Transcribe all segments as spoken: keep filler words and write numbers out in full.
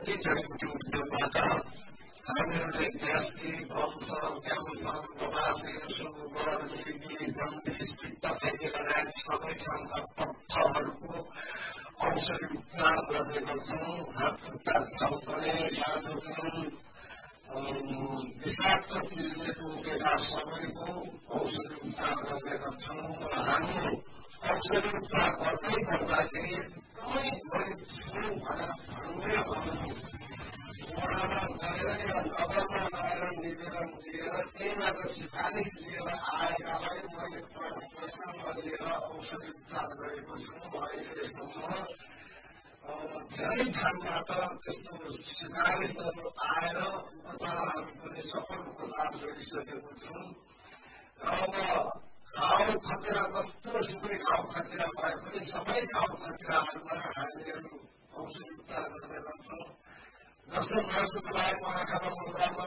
कति जडीबुटी उद्योगबाट हामीहरूले ग्यास्ट्री वंश क्यान्सर गवासे सुगर लिगी जन्डिस पित्तथैली लगायत सबै ठाउँका पट्टहरूको औषधि उपचार गर्ने गर्छौँ। हात खुट्टा छल्कने साँझोपन विषाक्त चिजले टोकेका सबैको औषधि उपचार गर्ने गर्छौँ र हामी औषधि उपचार गर्दै गर्दाखेरि एकदमै गरिब छौँ भनेर भन्ने वडामा गएर या नगरमा गएर निवेदन दिएर त्यहीबाट सिफारिस लिएर आएकालाई मैले पैसा नलिएर औषधि उपचार गरेको छु। अहिलेसम्म धेरै ठाउँबाट त्यस्तो सिफारिसहरू आएर उपचारहरू पनि सफल उपचार गरिसकेको छु। र अब घाउ खतिरा जस्तो सुकै घाउ खतिरा भए पनि सबै घाउ खतिराहरूमा हामीहरू औषधि उपचार गर्ने गर्छौँ। जस्तो मासुको लागेको आँखामा मुद्रामा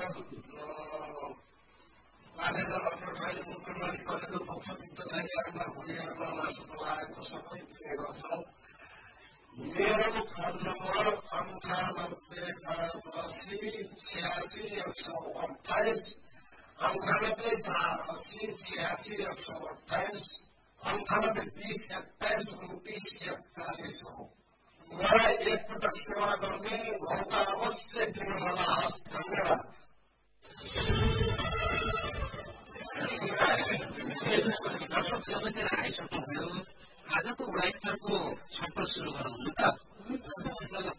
बाँधेर अल्ट्रासाउन्ड मुटुनली कलेजो पक्ष पित्तथैलीहरूमा हुनेहरूमा मासुको लागेको सबै दिने गर्छौँ। मेरो फोन नम्बर अन्ठानब्बे पाँच अस्सी छ्यासी एक सौ अठाइस अन्ठानब्बे चार अस्सी छ्यासी एक सौ अठाइस अन्ठानब्बे बिस एक्काइस उन्तिस एकचालिस हो। मलाई एकपटक सेवा गर्ने मौका अवश्य दिनुहोला। हस्, धन्यवाद। दर्शक सबैतिर आइसक्नुभयो। आजको वडा स्तरको छलफल सुरु गरौँ न त।